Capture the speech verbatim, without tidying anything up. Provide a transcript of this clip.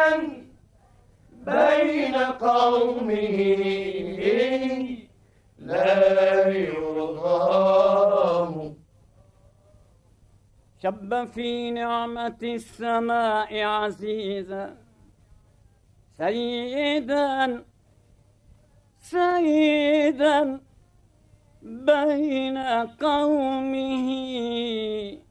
بين قومه لا يرغم. شب في نعمة السماء عزيزا سيدا سيدا بين قومه